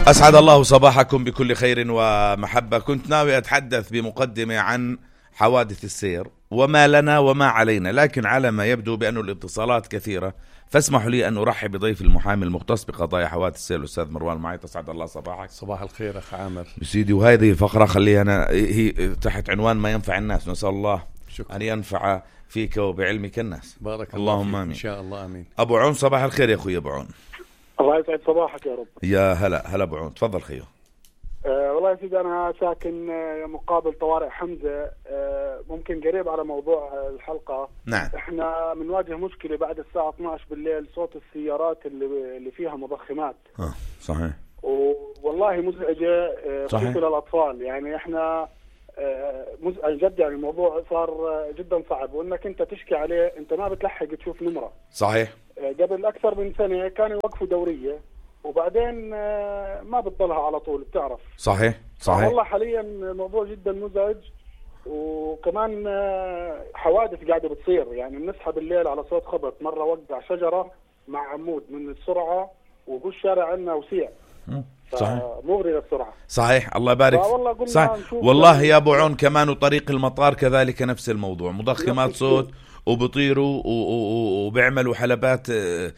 أسعد الله صباحكم بكل خير ومحبة. كنت ناوي أتحدث بمقدمة عن حوادث السير وما لنا وما علينا، لكن على ما يبدو بأن الاتصالات كثيرة، فاسمحوا لي أن أرحب بضيف المحامي المختص بقضايا حوادث السير الأستاذ مروان معي. أسعد الله صباحك. صباح الخير أخ عامر بسيدي. وهذه فقرة خليها أنا هي تحت عنوان ما ينفع الناس، نسأل الله أن ينفع فيك وبعلمك الناس. بارك اللهم الله آمين. إن شاء الله آمين. أبو عون صباح الخير يا أخوي. أبو عون الله يسعد صباحك يا رب. يا هلا أبو عون، تفضل خيو. والله يا سيدي أنا ساكن مقابل طوارئ حمزة. ممكن قريب على موضوع الحلقة. نعم. احنا بنواجه مشكلة بعد الساعة 12 بالليل، صوت السيارات اللي فيها مضخمات. صحيح. والله مزعجة خصوصا للأطفال. يعني احنا مزعج جدا، يعني الموضوع صار جدا صعب، وانك انت تشكي عليه انت ما بتلحق تشوف نمرة. صحيح. قبل أكثر من سنة كانوا يوقفوا دورية وبعدين ما بتطلها على طول، بتعرف. صحيح. والله حاليا الموضوع جدا مزعج، وكمان حوادث قاعدة بتصير. يعني بنصحى بالليل على صوت خبط، مرة وقع شجرة مع عمود من السرعة، وهو الشارع عندنا وسيع. صحيح. مغري للسرعة. صحيح. الله يبارك. صحيح. والله يا أبو عون كمان وطريق المطار كذلك نفس الموضوع، مضخمات صوت وبطيروا وبيعملوا حلبات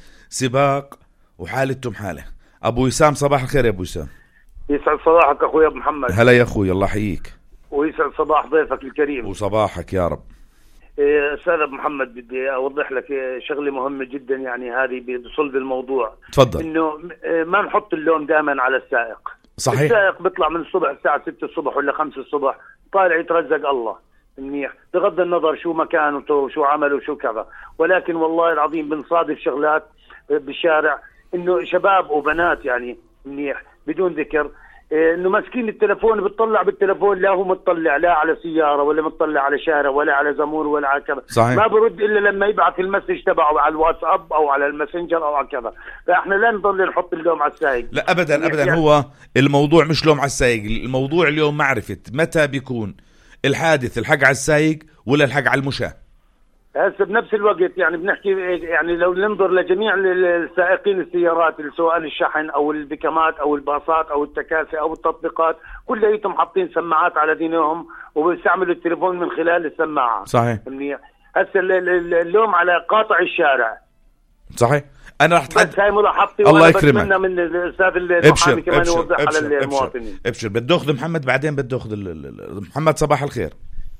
سباق وحالتهم حالة. أبو وسام صباح الخير يا أبو وسام. يسعد صباحك أخوي أبو محمد. هلا يا أخوي، الله يحييك. ويسعد صباح ضيفك الكريم. وصباحك يا رب. أستاذ أبو محمد، بدي أوضح لك شغلة مهمة جدا، يعني هذه بصلب الموضوع. تفضل. إنه ما نحط اللوم دائما على السائق. صحيح. السائق بيطلع من الصبح الساعة 6 الصبح ولا 5 الصبح، طالع يترزق الله منيح، بغض النظر شو مكانه وشو عمله وشو كذا، ولكن والله العظيم بنصادف شغلات بالشارع إنه شباب وبنات يعني منيح بدون ذكر، إنه ماسكين التلفون، بتطلع بالتلفون لا هو متطلع لا على سيارة ولا متطلع على شارع ولا على زمور ولا على كذا. صحيح. ما برد إلا لما يبعث المسج تبعه على الواتساب أو على الماسنجر أو على كذا. فإحنا لا نضل نحط اللوم على السائق. لا أبدا يعني هو الموضوع مش لوم على السائق، الموضوع اليوم معرفة متى بيكون الحادث الحق على السائق ولا الحق على المشاة. هسه بنفس الوقت يعني بنحكي، يعني لو ننظر لجميع السائقين السيارات، سواء الشحن او البكمات او الباصات او التكاسي او التطبيقات، كلهم حاطين سماعات على دينهم وبيستعملوا التليفون من خلال السماعة. صحيح. هسه اللوم على قاطع الشارع. صحيح. انا راح بس هاي ملاحظتي، الله وانا يكرمك. بتمنى من الاستاذ المحامي كمان يوضح على المواطنين. ابشر. بده اخذ محمد بعدين، بده اخذ محمد. صباح الخير.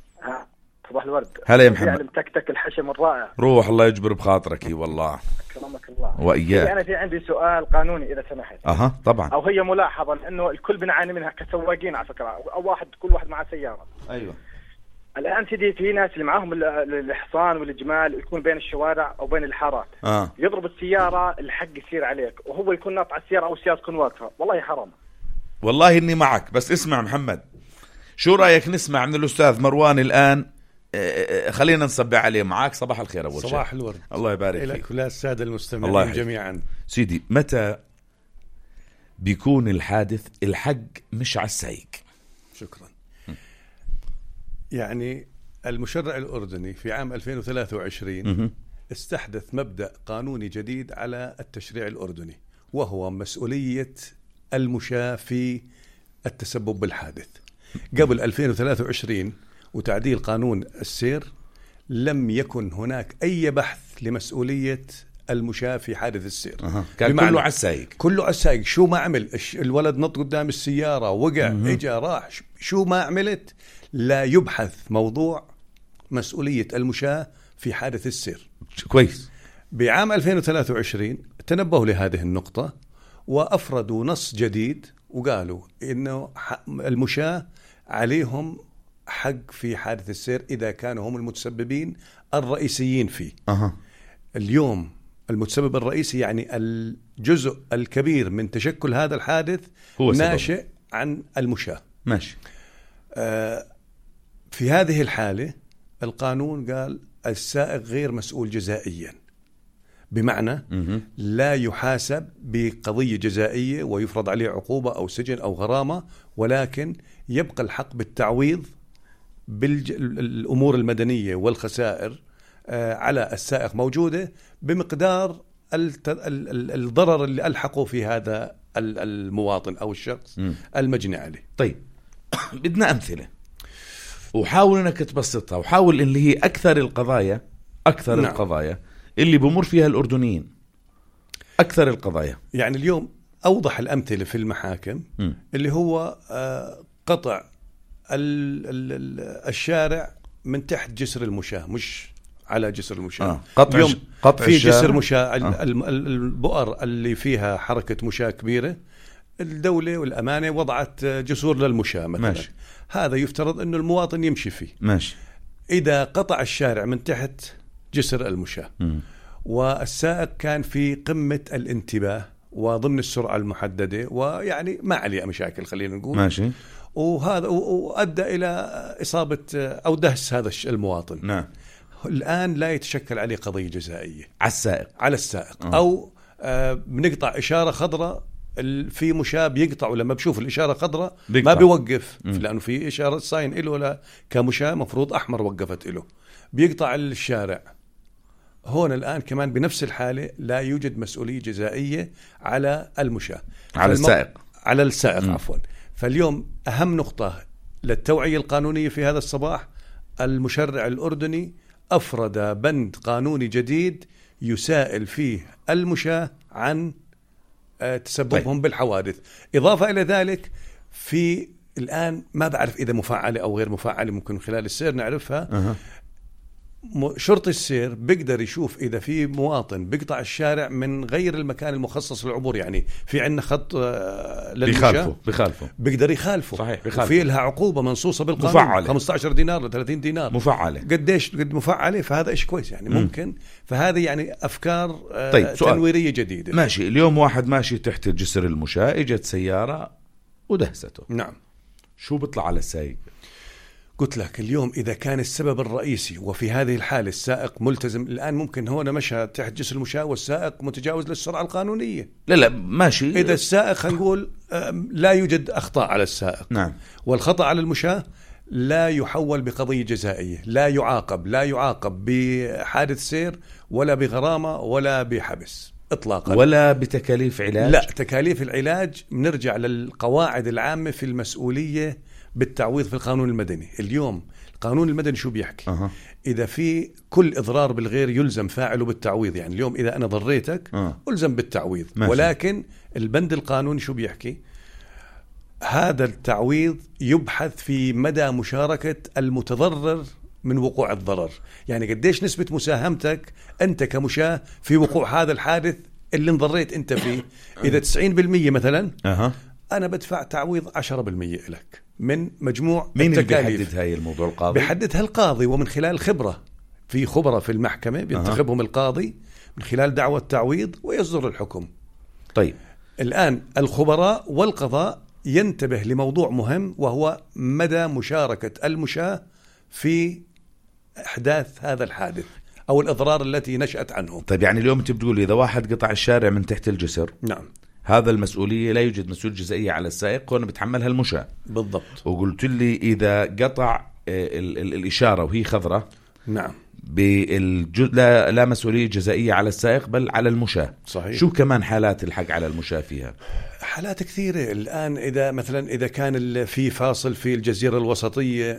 صباح الورد. هلا يا محمد. يعني متكتك الحشم الرائع. روح الله يجبر بخاطرك. والله كرمك الله واياك. انا في عندي سؤال قانوني اذا سمحت. طبعا. او هي ملاحظه، لانه الكل بنعاني منها كسواقين على فكره، او كل واحد معه سياره. ايوه. الان سيدي في ناس اللي معاهم الحصان والجمال يكون بين الشوارع او بين الحارات. يضرب السياره، الحق يصير عليك وهو يكون ناطع السياره او السياره تكون واقفه. والله حرام. والله اني معك، بس اسمع محمد، شو رايك نسمع من الاستاذ مروان الان؟ خلينا نصبح عليه. معاك. صباح الخير أول شيء. صباح الورد. الله يبارك فيك. لك ولا السادة المستمعين جميعا. سيدي، متى بيكون الحادث الحق مش على السايق؟ شكرا. يعني المشرع الأردني في عام 2023 استحدث مبدأ قانوني جديد على التشريع الأردني، وهو مسؤولية المشاة في التسبب بالحادث. قبل 2023 وتعديل قانون السير لم يكن هناك أي بحث لمسؤولية المشاة في حادث السير. كان كله على السايق. كله على السايق. شو ما عمل الولد، نط قدام السيارة، وقع، اجا، راح، شو ما عملت، لا يبحث موضوع مسؤولية المشاة في حادث السير. كويس. بعام 2023 تنبهوا لهذه النقطة وأفردوا نص جديد وقالوا إنه المشاة عليهم حق في حادث السير إذا كانوا هم المتسببين الرئيسيين فيه. اليوم المتسبب الرئيسي يعني الجزء الكبير من تشكل هذا الحادث هو ناشئ عن المشاة. ماشي. في هذه الحالة القانون قال السائق غير مسؤول جزائيا، بمعنى لا يحاسب بقضية جزائية ويفرض عليه عقوبة أو سجن أو غرامة، ولكن يبقى الحق بالتعويض بالأمور المدنية والخسائر على السائق موجودة بمقدار الضرر اللي ألحقوا في هذا المواطن أو الشخص المجني عليه. طيب بدنا أمثلة وحاول أنك تبسطها، وحاول اللي هي أكثر القضايا نعم. القضايا اللي بمر فيها الأردنيين، أكثر القضايا. يعني اليوم أوضح الأمثلة في المحاكم اللي هو قطع الشارع من تحت جسر المشاة، مش على جسر المشاة. قطع في جسر مشاة. البؤر اللي فيها حركة مشاة كبيرة، الدولة والأمانة وضعت جسور للمشاة مثلا. ماشي. هذا يفترض أنه المواطن يمشي فيه. ماشي. إذا قطع الشارع من تحت جسر المشاة والسائق كان في قمة الانتباه وضمن السرعة المحددة، ويعني ما عليه مشاكل خلينا نقول. ماشي. وهذا وأدى إلى إصابة أو دهس هذا المواطن. نعم. الآن لا يتشكل عليه قضية جزائية على السائق. أو بنقطع إشارة خضراء في مشاب يقطعوا، لما بشوف الإشارة خضراء ما بيوقف لأنه في إشارة ساين إله، ولا كمشاة مفروض أحمر وقفت إله، بيقطع الشارع. هون الآن كمان بنفس الحالة لا يوجد مسؤولية جزائية على المشاة، على السائق عفوا. فاليوم أهم نقطة للتوعية القانونية في هذا الصباح، المشرع الأردني أفرد بند قانوني جديد يسائل فيه المشاة عن تسببهم بالحوادث. إضافة إلى ذلك، في الآن ما بعرف إذا مفعلة أو غير مفعلة، ممكن من خلال السير نعرفها. شرطي السير بيقدر يشوف إذا في مواطن بيقطع الشارع من غير المكان المخصص للعبور، يعني في عندنا خط للمشاة بيخالفه بيقدر يخالفه. صحيح، بيخالفه. وفي لها عقوبة منصوصة بالقانون، مفعلة. 15 دينار ل 30 دينار مفعلة. قد مفعلة. فهذا إيش كويس يعني ممكن. فهذه يعني أفكار طيب تنويرية جديدة. ماشي. اليوم واحد ماشي تحت جسر المشاة، اجت سيارة ودهسته. نعم. شو بيطلع على السائق؟ قلت لك اليوم إذا كان السبب الرئيسي، وفي هذه الحالة السائق ملتزم، الآن ممكن هون مشى تحت جسر المشاة والسائق متجاوز للسرعة القانونية. لا ماشي. إذا السائق هنقول لا يوجد أخطاء على السائق. نعم. والخطأ على المشاة لا يحول بقضية جزائية، لا يعاقب بحادث سير ولا بغرامة ولا بحبس إطلاقا، ولا بتكاليف علاج. لا، تكاليف العلاج بنرجع للقواعد العامة في المسؤولية بالتعويض في القانون المدني. اليوم القانون المدني شو بيحكي؟ إذا في كل إضرار بالغير يلزم فاعله بالتعويض. يعني اليوم إذا أنا ضريتك ألزم بالتعويض. ماشي. ولكن البند القانوني شو بيحكي؟ هذا التعويض يبحث في مدى مشاركة المتضرر من وقوع الضرر. يعني قديش نسبة مساهمتك أنت كمشاة في وقوع هذا الحادث اللي انضريت أنت فيه. إذا 90% مثلا أنا بدفع تعويض 10% لك من مجموع مين التكاليف. اللي بيحدد هاي الموضوع؟ القاضي بيحددها القاضي، ومن خلال الخبرة. في خبرة في المحكمة بينتخبهم القاضي من خلال دعوة تعويض ويصدر الحكم. طيب الآن الخبراء والقضاء ينتبه لموضوع مهم، وهو مدى مشاركة المشاة في إحداث هذا الحادث أو الأضرار التي نشأت عنه. طيب يعني اليوم أنت بتقول إذا واحد قطع الشارع من تحت الجسر، نعم، هذا المسؤولية لا يوجد مسؤولية جزائية على السائق، هون بتحملها المشاة. بالضبط. وقلت لي إذا قطع الإشارة وهي خضراء، نعم، لا مسؤولية جزائية على السائق بل على المشاة. صحيح. شو كمان حالات الحق على المشاة فيها؟ حالات كثيرة. الآن إذا مثلا إذا كان في فاصل في الجزيرة الوسطية،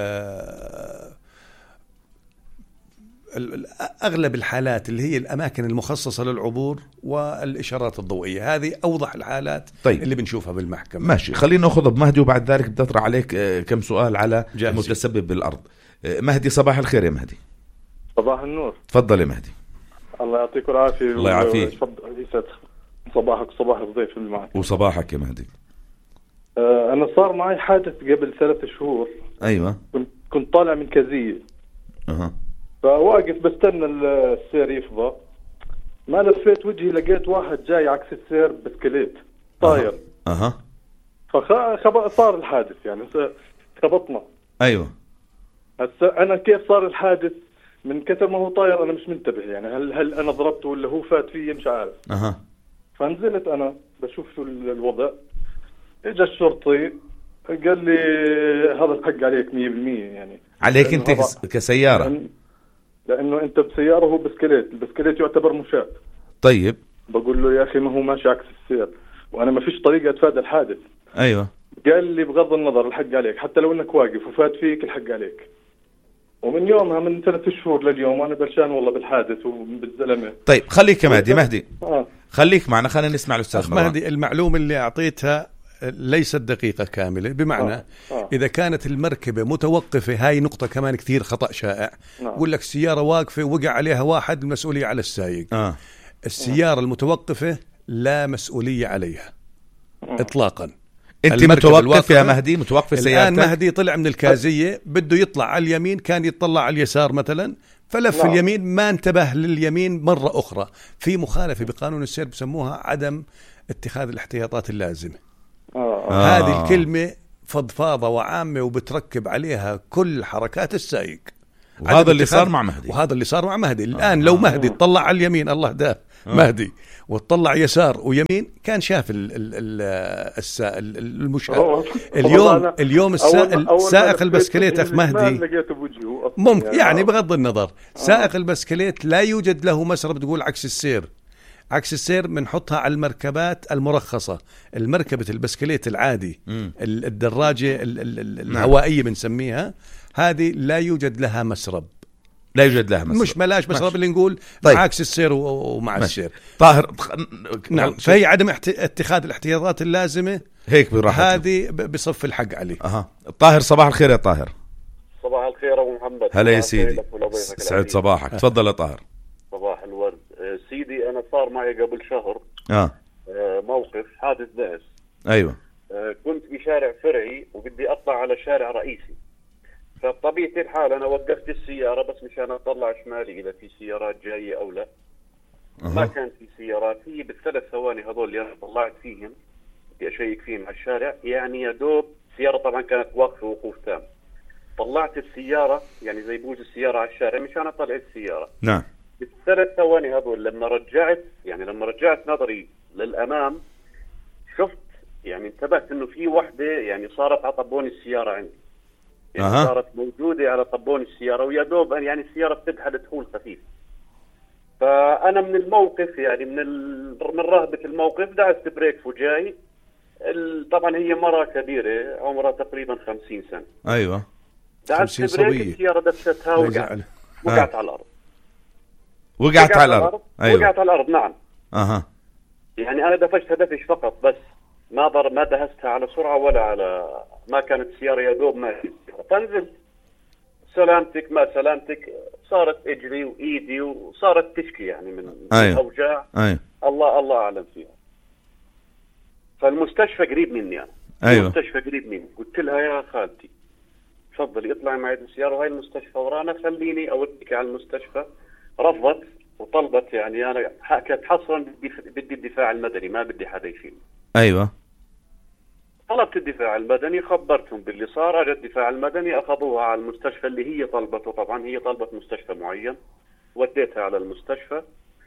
أغلب الحالات اللي هي الأماكن المخصصة للعبور والإشارات الضوئية، هذه أوضح الحالات. طيب. اللي بنشوفها بالمحكمة. ماشي، خلينا نأخذ بمهدي وبعد ذلك بدي أطرح عليك كم سؤال على المتسبب بالأرض. مهدي، صباح الخير يا مهدي. صباح النور. تفضل يا مهدي. الله يعطيك العافية. الله يعافيك. صباحك صباح الضيف اللي معك. وصباحك يا مهدي. أنا صار معي حادث قبل 3 شهور. أيوة. كنت طالع من كزية. فواقف بستنى السير يفضى، ما لفيت وجهي لقيت واحد جاي عكس السير بسكليت طاير. صار الحادث، يعني خبطنا. أيوة. هسا أنا كيف صار الحادث؟ من كثر ما هو طاير أنا مش منتبه، يعني هل أنا ضربته ولا هو فات فيه مش عارف. فنزلت أنا بشوف شو الوضع. إجا الشرطي قال لي هذا الحق عليك 100%. يعني عليك أنت كسيارة، لأنه أنت بسيارة وهو بسكليت، البسكليت يعتبر مشاة. طيب. بقول له يا أخي ما هو ماشي عكس السير، وانا ما فيش طريقه اتفادى الحادث. ايوه. قال لي بغض النظر الحق عليك، حتى لو انك واقف وفات فيك الحق عليك. ومن يومها من 3 شهور لليوم وانا بلشان والله بالحادث وبالزلمه. طيب خليك يا مهدي. خليك معنا، خلينا نسمع الاستاذ مهدي. المعلومه اللي اعطيتها ليست دقيقة كاملة، بمعنى إذا كانت المركبة متوقفة، هاي نقطة كمان كثير خطأ شائع. يقول لك السيارة واقفة وقع عليها واحد، المسؤولية على السائق. السيارة المتوقفة لا مسؤولية عليها إطلاقا. أنت متوقف يا مهدي، متوقف سيارتك. الآن مهدي طلع من الكازية بده يطلع على اليمين، كان يطلع على اليسار مثلا، فلف اليمين، ما انتبه لليمين مرة أخرى، في مخالفة بقانون السير بسموها عدم اتخاذ الاحتياطات اللازمة. هذه الكلمة فضفاضة وعامة وبتركب عليها كل حركات السائق، وهذا اللي صار مع مهدي. الآن لو مهدي تطلع على اليمين، الله ده مهدي، وتطلع يسار ويمين، كان شاف المشاة. اليوم سائق البسكليت أخ مهدي ممكن يعني بغض النظر سائق البسكليت لا يوجد له مسرب تقول عكس السير. عكس السير بنحطها على المركبات المرخصة. المركبة البسكليت العادي، الدراجة الهوائية بنسميها، هذه لا يوجد لها مسرب. مش ملاش مسرب اللي نقول طيب. عكس السير ومع السير. طاهر نعم. فهي عدم اتخاذ الاحتياطات اللازمة، هيك براحتك، هذه بصف الحق عليه. طاهر صباح الخير يا طاهر. صباح الخير أبو محمد. هلا يا سيدي، سعد صباحك. تفضل يا طاهر. صباح الورد. سيدي أنا صار معي قبل شهر موقف حادث دهس. أيوة. كنت بشارع فرعي وبدي أطلع على شارع رئيسي، فبطبيعة الحال أنا وقفت السيارة بس مشان أطلع شمالي إذا في سيارات جاية أو لا. ما كان في سيارات. هي بالثلاث ثواني هذول اللي أنا طلعت فيهم بدي أشيك فيهم على الشارع، يعني يا دوب السيارة طبعا كانت واقفة وقوف تام، طلعت السيارة يعني زي بوز السيارة على الشارع مشان أطلع السيارة. نعم. بالثلاث ثواني هذول لما رجعت نظري للأمام شفت، يعني انتبهت إنه في وحدة يعني صارت على طبون السيارة عندي، يعني صارت موجودة على طبون السيارة، ويا دوب يعني السيارة بتدحل دخول خفيف. فأنا من الموقف يعني من رهبة الموقف دعست بريك وجاي. طبعا هي مرة كبيرة عمرها تقريبا 50 سنة. أيوة. دعست بريك، السيارة دستها وقعت على الأرض. وقعت على الأرض. أيوة. وقعت على الأرض. نعم. يعني أنا دفشتها دفش فقط، بس ما دهستها على سرعة ولا على، ما كانت السيارة يا دوب ما فنزلت. سلامتك ما سلامتك، صارت اجري وايدي وصارت تشكي يعني من الاوجاع. الله اعلم فيها. فالمستشفى قريب مني انا. المستشفى قريب مني. قلت لها يا خالتي تفضلي اطلعي معي بالسيارة وهي المستشفى ورانا، خليني اوديك على المستشفى. رفضت وطلبت، يعني انا حكت حصرا بدي الدفاع المدني، ما بدي حدا يشيلني. ايوه. طلبت الدفاع المدني، خبرتهم باللي صار، اجى الدفاع المدني اخذوها على المستشفى اللي هي طلبته. طبعا هي طلبت مستشفى معين، وديتها على المستشفى.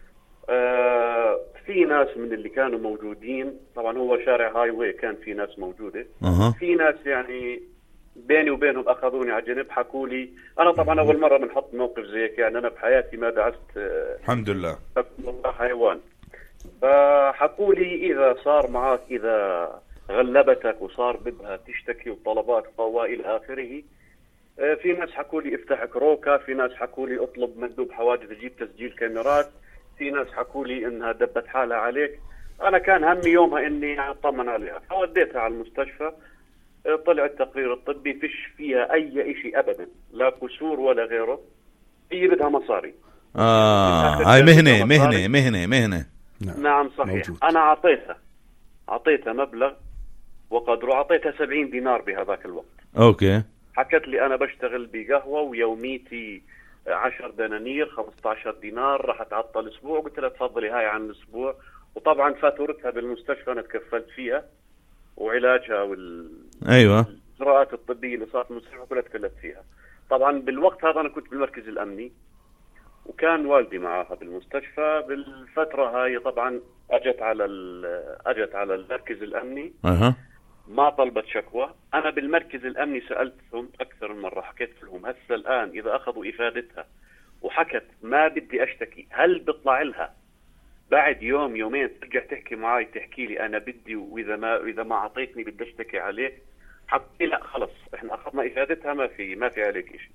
في ناس من اللي كانوا موجودين، طبعا هو شارع هاي واي، كان في ناس موجودة. في ناس يعني بيني وبينهم اخذوني على جنب، حكوا لي، انا طبعا اول مرة بنحط موقف زي هيك، يعني انا بحياتي ما دعست الحمد لله حيوان. فحكوا لي اذا صار معك، اذا غلبتك وصار بدها تشتكي وطلبات والى اخره، في ناس حكوا لي افتح كروكا، في ناس حكوا لي اطلب مندوب حوادث يجيب تسجيل كاميرات، في ناس حكوا لي انها دبت حالها عليك. انا كان همي يومها اني اطمن عليها، فوديتها على المستشفى. طلع التقرير الطبي فيش فيها اي شيء ابدا، لا كسور ولا غيره. هي بدها مصاري. هاي مهنة. نعم صحيح. موجود. انا اعطيتها مبلغ وقدره، اعطيتها 70 دينار بهذاك الوقت. اوكي. حكت لي انا بشتغل بقهوة ويوميتي 10 دنانير 15 دينار، راح اتعطل اسبوع. قلت لها تفضلي هاي عن الاسبوع، وطبعا فاتورتها بالمستشفى انا تكفلت فيها، وعلاجها الاجراءات الطبية اللي صارت بالمستشفى كلها تكلفت فيها. طبعا بالوقت هذا انا كنت بالمركز الامني، وكان والدي معها بالمستشفى. بالفترة هاي طبعا اجت على المركز الامني. ما طلبت شكوى. انا بالمركز الامني سألتهم اكثر من مرة، حكيت لهم هسه الان اذا اخذوا افادتها وحكت ما بدي اشتكي، هل بيطلع لها بعد يوم يومين ترجع تحكي معي تحكي لي انا بدي، واذا ما اعطيتني بدي اشتكي عليك. حكي لا خلص احنا اخذنا افادتها، ما في عليك شيء.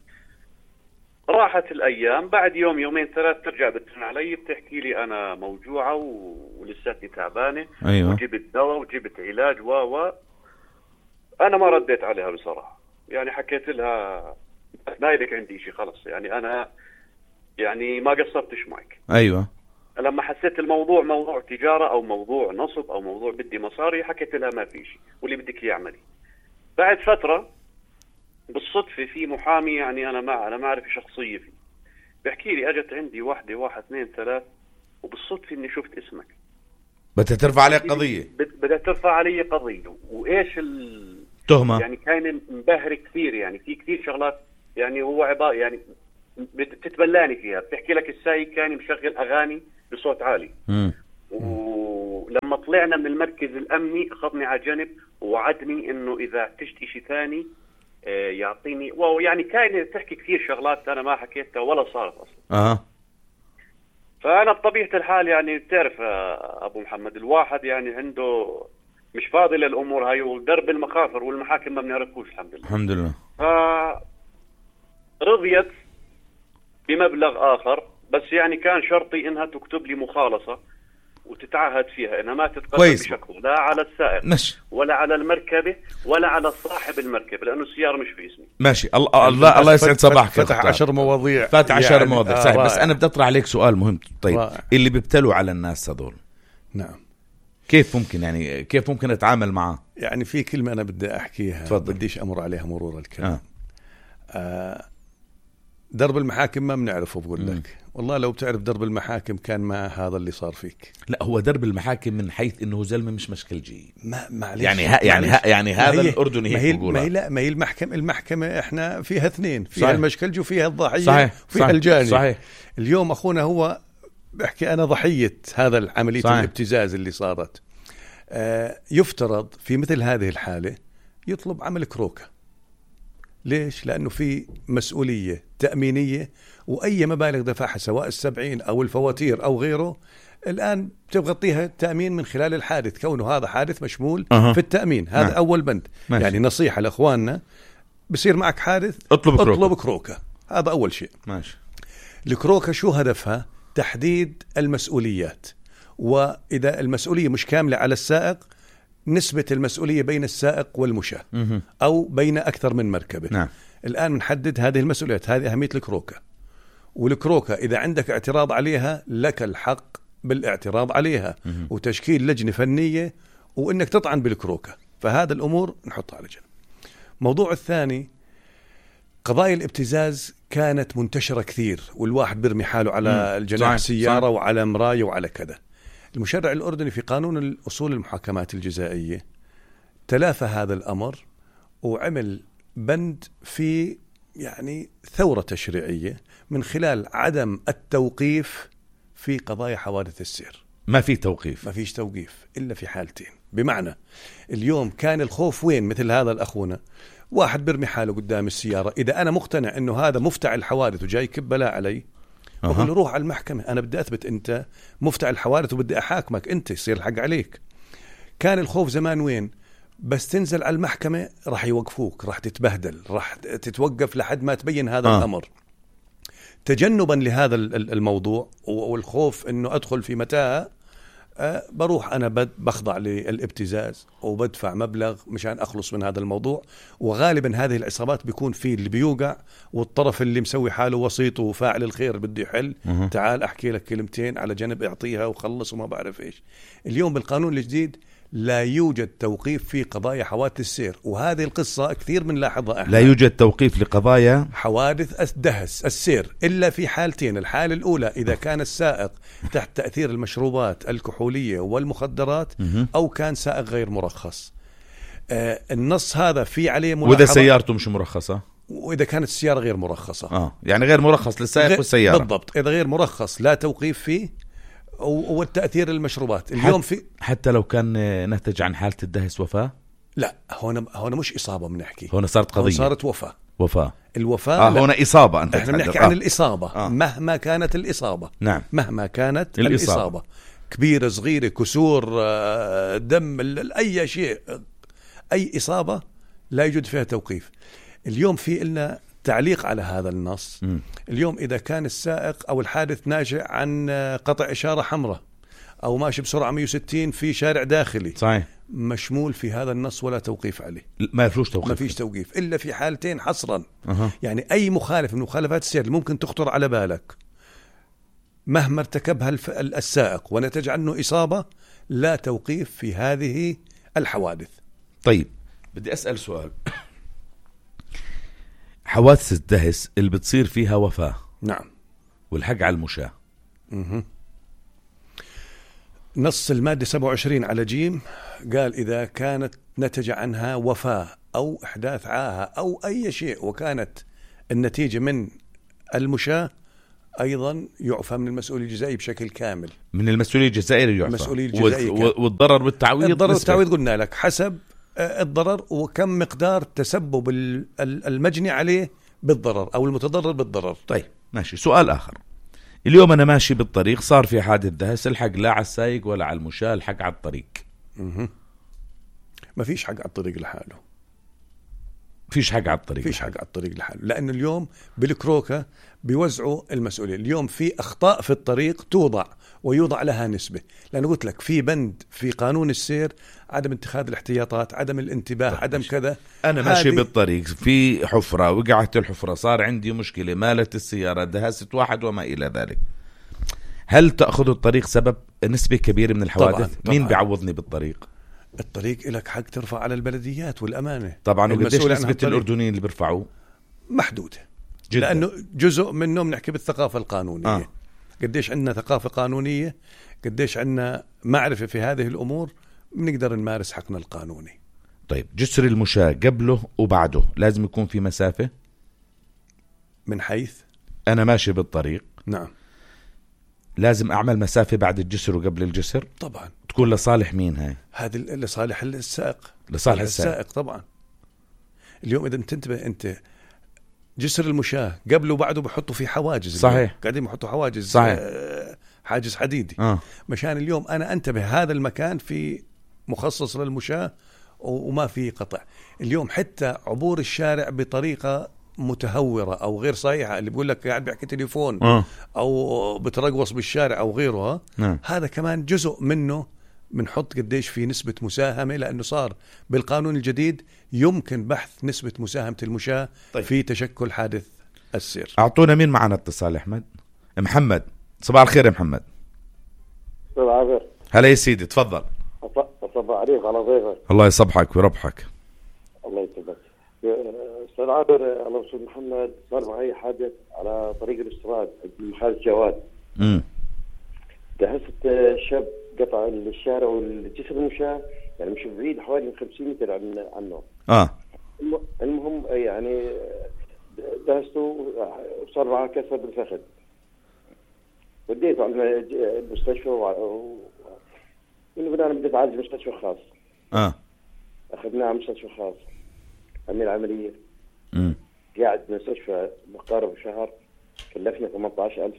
راحت الايام، بعد يوم يومين ثلاث ترجع بترن علي بتحكي لي انا موجوعه ولساتني تعبانه. أيوة. وجبت دواء وجبت علاج انا ما رديت عليها بصراحه، يعني حكيت لها ما لك عندي شيء خلص، يعني انا يعني ما قصرتش معك. ايوه. لما حسيت الموضوع موضوع تجاره او موضوع نصب او موضوع بدي مصاري، حكيت لها ما في شيء واللي بدك اياه اعملي. بعد فتره بالصدفه في محامي، يعني انا ما اعرف شخصيه فيه، بحكي لي اجت عندي واحد اثنين ثلاث، وبالصدفه اني شفت اسمك بدها ترفع عليك قضيه. بدها ترفع علي قضيه. وايش تهمه؟ يعني كان مبهر كثير، يعني في كثير شغلات، يعني هو عباره يعني بتتبلاني فيها. بتحكي لك السايق كان مشغل اغاني بصوت عالي. ولما طلعنا من المركز الامني اخذني على جنب ووعدني انه اذا احتجت شيء ثاني يعطيني، يعني كان تحكي كثير شغلات انا ما حكيتها ولا صارت اصلا. فانا بطبيعه الحال يعني بتعرف ابو محمد، الواحد يعني عنده مش فاضي للامور هاي، ودرب المخاطر والمحاكم ما بنعرفوش. الحمد لله. رضيت بمبلغ اخر، بس يعني كان شرطي انها تكتب لي مخالصه وتتعهد فيها انها ما تتقدم بشكل لا على السائق ولا على المركبه ولا على صاحب المركبه، لانه السياره مش في اسمي. ماشي. الله يسعد صباحك. فتح 10 مواضيع. فاتح 10 مواضيع صحيح. بس انا بدي اطرح عليك سؤال مهم. طيب اللي بيبتلوا على الناس هذول، نعم، كيف ممكن اتعامل معه؟ يعني في كلمه انا بدي احكيها، تفضل. بديش امر عليها مرور الكلام. درب المحاكم ما بنعرفه. بقول لك والله لو بتعرف درب المحاكم كان ما هذا اللي صار فيك. لا، هو درب المحاكم من حيث انه زلمه مش مشكلجي. معلش يعني هذا الاردني هيك بيقولها. ما هي المحكمه احنا فيها اثنين، فيها صحيح. المشكلجي وفيها الضحيه. صحيح. وفيها الجاني. صحيح. اليوم اخونا هو بحكي انا ضحيه هذا العمليه الابتزاز اللي صارت. يفترض في مثل هذه الحاله يطلب عمل كروكه. ليش؟ لأنه في مسؤولية تأمينية، وأي مبالغ دفعها سواء السبعين أو الفواتير أو غيره الآن تغطيها التأمين من خلال الحادث، كونه هذا حادث مشمول في التأمين. هذا أول بند. يعني نصيحة لأخواننا، بصير معك حادث اطلب كروكة. هذا أول شيء. ماشي. الكروكة شو هدفها؟ تحديد المسؤوليات، وإذا المسؤولية مش كاملة على السائق نسبة المسؤولية بين السائق والمشاة أو بين أكثر من مركبة. نعم. الآن بنحدد هذه المسؤوليات. هذه أهمية الكروكة. والكروكة إذا عندك اعتراض عليها لك الحق بالاعتراض عليها وتشكيل لجنة فنية وإنك تطعن بالكروكة. فهذا الأمور نحطها على جنب. موضوع الثاني، قضايا الابتزاز كانت منتشرة كثير، والواحد برمي حاله على الجناح السيارة وعلى مراية وعلى كذا. المشرع الأردني في قانون الأصول المحاكمات الجزائية تلافى هذا الأمر وعمل بند في يعني ثورة تشريعية من خلال عدم التوقيف في قضايا حوادث السير. ما في توقيف. ما فيش توقيف إلا في حالتين. بمعنى اليوم كان الخوف وين؟ مثل هذا الأخونا واحد برمي حاله قدام السيارة، إذا أنا مقتنع أنه هذا مفتعل الحوادث وجاي كبلا علي بقول له روح على المحكمة، أنا بدي أثبت أنت مفتعل الحوادث وبدي أحاكمك أنت، يصير الحق عليك. كان الخوف زمان وين؟ بس تنزل على المحكمة راح يوقفوك، راح تتبهدل، راح تتوقف لحد ما تبين هذا الأمر. تجنبا لهذا الموضوع والخوف أنه أدخل في متاهة، بروح أنا بخضع للابتزاز وبدفع مبلغ مشان أخلص من هذا الموضوع. وغالبا هذه العصابات بيكون فيه اللي بيوقع والطرف اللي مسوي حاله وسيط وفاعل الخير بده يحل. تعال أحكي لك كلمتين على جنب اعطيها وخلص وما بعرف إيش. اليوم بالقانون الجديد لا يوجد توقيف في قضايا حوادث السير، وهذه القصة كثير من لاحظها احنا. لا يوجد توقيف لقضايا حوادث الدهس السير إلا في حالتين. الحالة الأولى إذا كان السائق تحت تأثير المشروبات الكحولية والمخدرات أو كان سائق غير مرخص. النص هذا في عليه ملاحظة. وإذا سيارته مش مرخصة، وإذا كانت السيارة غير مرخصة يعني غير مرخص للسائق والسيارة. بالضبط. إذا غير مرخص لا توقيف فيه، والتأثير المشروبات. اليوم في حتى لو كان نتج عن حالة الدهس وفاة، لا، هون مش إصابة بنحكي، هون صارت قضية، صارت وفاة. وفاة. الوفاة هنا إصابة. أنت احنا بنحكي عن الإصابة. مهما كانت الإصابة. نعم. مهما كانت الإصابة كبيرة صغيرة، كسور، دم، أي شيء، أي إصابة لا يوجد فيها توقيف. اليوم في لنا تعليق على هذا النص. اليوم إذا كان السائق أو الحادث ناشئ عن قطع إشارة حمراء أو ماشي بسرعة 160 في شارع داخلي، صحيح، مشمول في هذا النص ولا توقيف عليه. ما فيش توقيف. ما فيش توقيف إلا في حالتين حصرا. يعني أي مخالف من مخالفات السير اللي ممكن تخطر على بالك مهما ارتكبها السائق ونتج عنه إصابة، لا توقيف في هذه الحوادث. طيب بدي أسأل سؤال. حوادث الدهس اللي بتصير فيها وفاة، نعم، والحق على المشاة، نص المادة 27 على جيم قال إذا كانت نتج عنها وفاة أو إحداث عاهة أو أي شيء وكانت النتيجة من المشاة، أيضا يعفى من المسؤولية الجزائية بشكل كامل. من المسؤولية الجزائية يعفى. المسؤولية الجزائية والضرر والتعويض. الضرر والتعويض قلنا لك حسب الضرر وكم مقدار تسبب المجني عليه بالضرر أو المتضرر بالضرر. طيب ماشي. سؤال آخر. اليوم أنا ماشي بالطريق، صار في حادث دهس، الحق لا على السايق ولا على المشاة، الحق على الطريق. ما فيش حق على الطريق لحاله. فيش حق على الطريق. فيش حق على الطريق لحاله، لأن اليوم بالكروكة بيوزعوا المسؤولية. اليوم في أخطاء في الطريق توضع ويوضع لها نسبة، لأن قلت لك في بند في قانون السير عدم اتخاذ الاحتياطات، عدم الانتباه، عدم كذا. أنا ماشي بالطريق في حفرة، وقعت الحفرة، صار عندي مشكلة، مالت السيارة، دهست واحد وما إلى ذلك، هل تأخذ الطريق سبب نسبة كبيرة من الحوادث؟ طبعاً. مين بيعوضني بالطريق؟ الطريق لك حق ترفع على البلديات والأمانة طبعا. وقديش نسبة الأردنيين اللي بيرفعوا؟ محدودة جداً. لأنه جزء منهم نحكي بالثقافة القانونية. قديش عندنا ثقافة قانونية، قديش عندنا معرفة في هذه الأمور، بنقدر نمارس حقنا القانوني. طيب جسر المشاة قبله وبعده لازم يكون في مسافة؟ من حيث أنا ماشي بالطريق، نعم، لازم أعمل مسافة بعد الجسر وقبل الجسر؟ طبعا. تكون لصالح مين هاي؟ هذه لصالح السائق. لصالح السائق طبعا. اليوم إذا تنتبه أنت، جسر المشاة قبله وبعده بحطوا فيه حواجز. صحيح. قاعدين بحطوا حواجز. صحيح. حاجز حديدي. مشان اليوم أنا أنتبه هذا المكان في مخصص للمشاة وما في قطع. اليوم حتى عبور الشارع بطريقة متهورة أو غير صحيحة، اللي بيقول لك قاعد بيحكي تليفون أو بترقص بالشارع أو غيره، هذا كمان جزء منه بنحط قديش في نسبة مساهمة، لأنه صار بالقانون الجديد يمكن بحث نسبة مساهمة المشاة في تشكل حادث السير. أعطونا مين معنا اتصال. أحمد محمد، صباح الخير يا محمد. صباح الخير. هلا يا سيدي، تفضل. صباح عليك على ضيفك. الله يصبحك ويربحك. الله يسلمك. استاذ عابر، الله يسلمك محمد، صار معي حادث على طريق الاستراد محل جواد. دهست شاب قطع الشارع والجسر المشاة، يعني مش بعيد، حوالي 50 متر عنه. المهم يعني دهسته وصار معه كسر بالفخذ، وديته على المستشفى من أنا بديت أعالج مستشفى خاص. أخذناه على مستشفى خاص، عمل عملية. قاعد مستشفى مقارب شهر، كلفنا 18,000.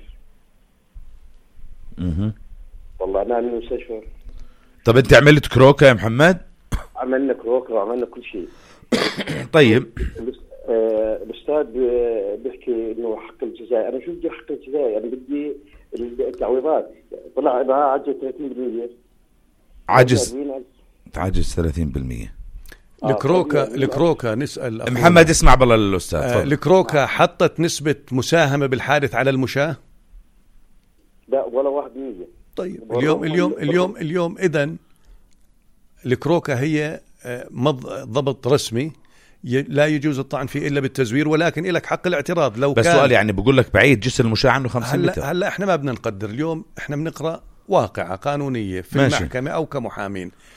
طلعناه من المستشفى. طب أنت عملت كروكة يا محمد؟ عملنا كروكة وعملنا كل شيء. طيب الأستاذ بيحكي إنه حق الجزائي. أنا شو بدي حق الجزائي؟ أنا بدي التعويضات. طلع معاه عجز 30%. عجز 30%. الكروكة نسأل محمد، اسمع بالله للأستاذ. الكروكة حطت نسبة مساهمة بالحادث على المشاة؟ لا، ولا 1%. طيب اليوم إذن الكروكة هي ضبط رسمي لا يجوز الطعن فيه إلا بالتزوير، ولكن إلك حق الاعتراض لو بس كان. سؤال، يعني بقول لك بعيد جسر المشاة عنه 50 متر. هلا إحنا ما بدنا نقدر، اليوم إحنا بنقرأ واقعة قانونية في ماشي. المحكمة أو كمحامين.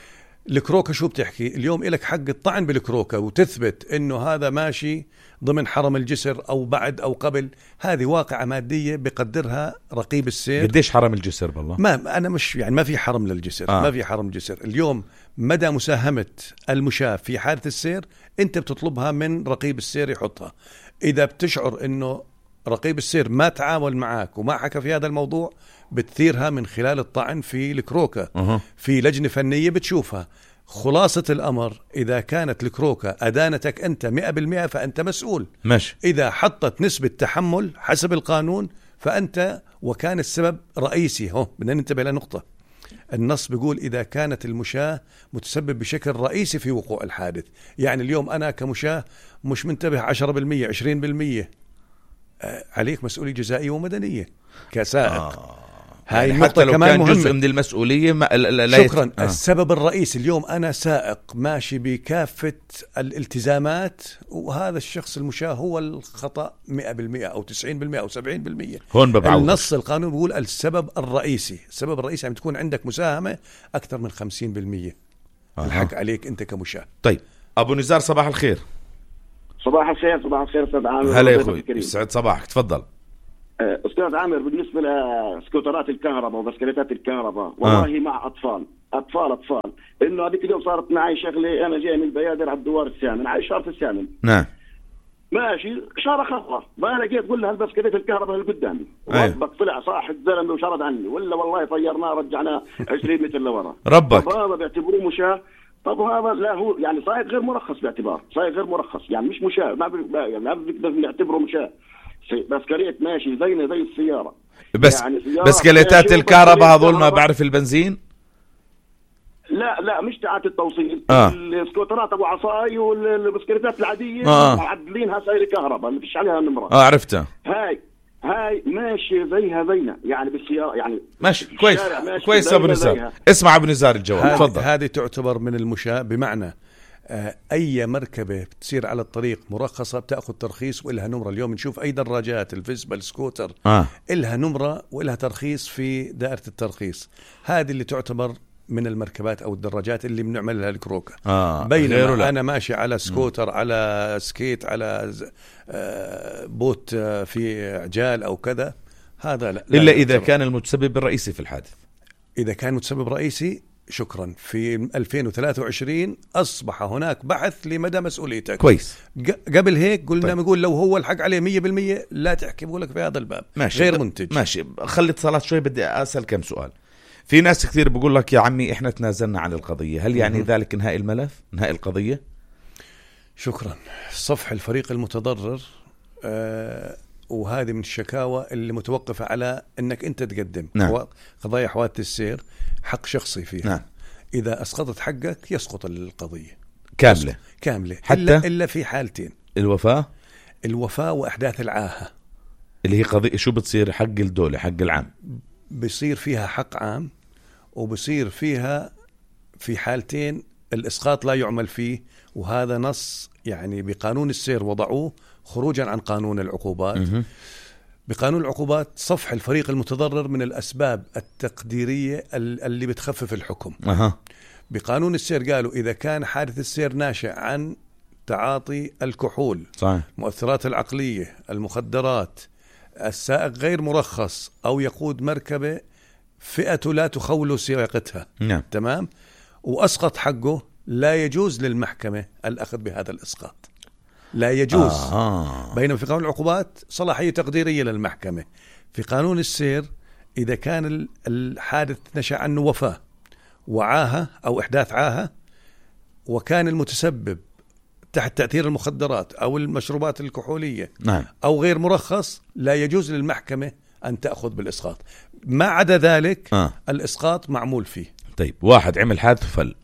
الكروكة شو بتحكي اليوم؟ إلك حق الطعن بالكروكة وتثبت إنه هذا ماشي ضمن حرم الجسر أو بعد أو قبل. هذه واقعة مادية بقدرها رقيب السير. قديش حرم الجسر بالله؟ ما أنا مش يعني ما في حرم للجسر. ما في حرم الجسر. اليوم مدى مساهمة المشاة في حالة السير أنت بتطلبها من رقيب السير يحطها. إذا بتشعر إنه رقيب السير ما تعامل معك وما حكى في هذا الموضوع بتثيرها من خلال الطعن في الكروكة. في لجنة فنية بتشوفها. خلاصة الأمر إذا كانت الكروكة أدانتك أنت 100% فأنت مسؤول. ماشي. إذا حطت نسبة تحمل حسب القانون فأنت وكان السبب رئيسي. بدنا ننتبه لنقطة. النص بيقول إذا كانت المشاة متسبب بشكل رئيسي في وقوع الحادث. يعني اليوم أنا كمشاة مش منتبه 10% 20%، عليك مسؤولية جزائية ومدنية كسائق. هاي يعني حتى لو كمان كان مهمة. جزء من المسؤولية شكرا. السبب الرئيسي اليوم أنا سائق ماشي بكافة الالتزامات وهذا الشخص المشاة هو الخطأ 100% أو 90% أو 70%. هون ببعوض. النص القانون بيقول السبب الرئيسي يعني تكون عندك مساهمة أكثر من 50%. الحق عليك أنت كمشاة. طيب أبو نزار صباح الخير. صباح الخير. صباح الخير أستاذ عامر. هلا يا أخوي سعد صباحك. تفضل أستاذ عامر. بالنسبة لسكوترات الكهرباء وبسكليتات الكهرباء والله مع أطفال إنه هذيك اليوم صارت معي شغلة. أنا جاي من البيادر على الدوار الثامن على إشارة الثامن. نعم ماشي إشارة خطرة. ما لقيت قول لها البسكليت الكهرباء اللي قدامي. ربك طلع صاحب زلمة وشرد عني ولا والله طيرناه رجعناه 20 متر لورا. ربك. طب هذا بيعتبروه مشاة. طب هذا لا هو يعني سائق غير مرخص باعتبار سائق غير مرخص يعني مش مشاة. ما بنقدر نعتبره مشاة. بسكليت ماشي زينا زي السيارة. بس يعني بسكليتات الكهرباء هذول ما بعرف البنزين. لا مش تاعت التوصيل. السكوترات ابو عصاي والبسكليتات العاديه معدلينها سير كهرباء ما فيش عليها نمره. عرفتها. هاي ماشي زيها زينا يعني بالسياره يعني ماشي كويس ابو نزار. اسمع ابو نزار الجواب. تفضل. هذه تعتبر من المشاة بمعنى أي مركبة بتصير على الطريق مرخصة بتأخذ ترخيص وإلها نمرة. اليوم نشوف أي دراجات الفيسبا السكوتر إلها نمرة وإلها ترخيص في دائرة الترخيص. هذه اللي تعتبر من المركبات أو الدراجات اللي بنعمل لها الكروكة. بينما أنا ماشي على سكوتر على سكيت على بوت في عجال أو كذا هذا لا إلا إذا كان المتسبب الرئيسي في الحادث. إذا كان متسبب رئيسي شكرا. في 2023 أصبح هناك بحث لمدى مسؤوليتك. كويس. قبل هيك قلنا نقول لو هو الحق عليه 100% لا تحكي بقولك في هذا الباب. ماشي. غير منتج. ماشي. خلي اتصالات شوي. بدي أسأل كم سؤال. في ناس كثير بقول لك يا عمي إحنا تنازلنا عن القضية. هل يعني ذلك انهاء الملف انهاء القضية؟ شكرا. صفح الفريق المتضرر وهذه من الشكاوى اللي متوقفة على أنك أنت تقدم. نعم. قضايا حوادث السير حق شخصي فيها. نعم. إذا أسقطت حقك يسقط القضية كاملة حتى إلا في حالتين. الوفاة وإحداث العاهة اللي هي قضية شو بتصير حق الدولة حق العام. بصير فيها حق عام وبصير فيها في حالتين الإسقاط لا يعمل فيه. وهذا نص يعني بقانون السير وضعوه خروجا عن قانون العقوبات. بقانون العقوبات صفح الفريق المتضرر من الأسباب التقديرية اللي بتخفف الحكم. بقانون السير قالوا إذا كان حادث السير ناشئ عن تعاطي الكحول صحيح. مؤثرات العقلية المخدرات السائق غير مرخص أو يقود مركبة فئته لا تخول سياقتها. نعم. تمام. وأسقط حقه لا يجوز للمحكمة الأخذ بهذا الإسقاط. لا يجوز. بينما في قانون العقوبات صلاحية تقديرية للمحكمة. في قانون السير إذا كان الحادث نشأ عنه وفاة وعاهة أو إحداث عاهة وكان المتسبب تحت تأثير المخدرات أو المشروبات الكحولية نعم. أو غير مرخص لا يجوز للمحكمة أن تأخذ بالإسقاط. ما عدا ذلك الإسقاط معمول فيه. طيب واحد عمل حادث وفل.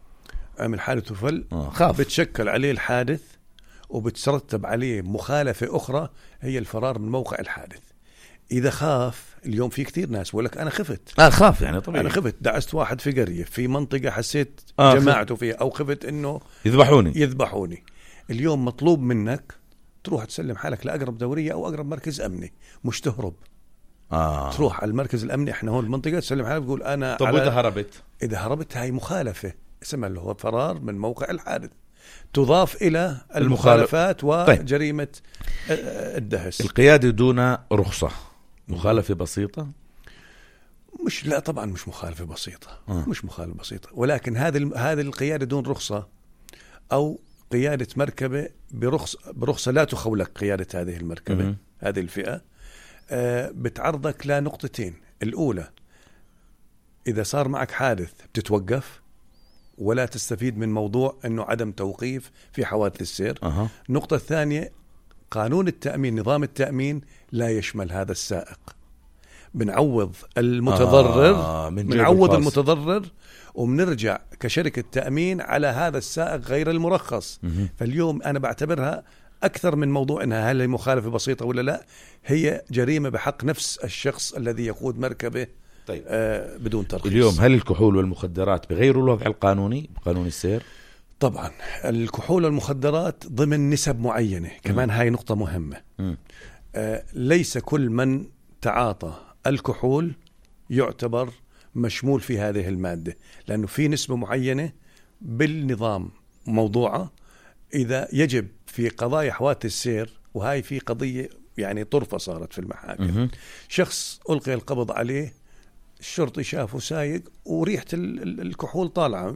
خاف. بتشكل عليه الحادث وبترتب عليه مخالفة أخرى هي الفرار من موقع الحادث. إذا خاف اليوم في كتير ناس بقول لك أنا خفت. خاف يعني طبيعي. أنا خفت دعست واحد في قرية في منطقة حسيت جماعته فيها أو خفت إنه يذبحوني. اليوم مطلوب منك تروح تسلم حالك لأقرب دورية أو أقرب مركز أمني مش تهرب. تروح على المركز الأمني إحنا هون المنطقة تسلم حالك تقول أنا. طب وإذا هربت؟ إذا هربت هاي مخالفة اسمها اللي هو فرار من موقع الحادث، تضاف إلى المخالفات وجريمة الدهس. القيادة دون رخصة مخالفة بسيطة؟ لا طبعا مش مخالفة بسيطة. مش مخالفة بسيطة، ولكن هذه القيادة دون رخصة أو قيادة مركبة برخصة لا تخولك قيادة هذه المركبة هذه الفئة، بتعرضك لنقطتين. الأولى، إذا صار معك حادث بتتوقف ولا تستفيد من موضوع أنه عدم توقيف في حوادث السير. النقطة الثانية، قانون التأمين، نظام التأمين لا يشمل هذا السائق. بنعوض المتضرر المتضرر وبنرجع كشركة تأمين على هذا السائق غير المرخص. فاليوم أنا بعتبرها أكثر من موضوع أنها هل هي مخالفة بسيطة ولا لا، هي جريمة بحق نفس الشخص الذي يقود مركبة. طيب. بدون ترخيص. اليوم هل الكحول والمخدرات بغيروا الوضع القانوني بقانون السير؟ طبعا الكحول والمخدرات ضمن نسب معينة. كمان هاي نقطة مهمة. ليس كل من تعاطى الكحول يعتبر مشمول في هذه المادة، لأنه في نسبة معينة بالنظام موضوعة إذا يجب في قضايا حوادث السير. وهاي في قضية يعني طرفة صارت في المحاكم. شخص ألقي القبض عليه، الشرطي شافه سايق وريحة الكحول طالعة